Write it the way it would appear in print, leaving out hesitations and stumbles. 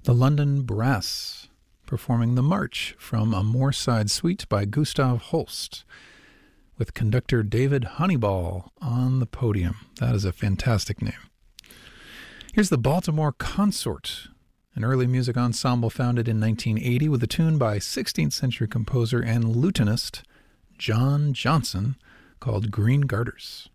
The London Brass, performing the March from a Moorside Suite by Gustav Holst, with conductor David Honeyball on the podium. That is a fantastic name. Here's the Baltimore Consort, an early music ensemble founded in 1980 with a tune by 16th century composer and lutenist John Johnson called Green Garters.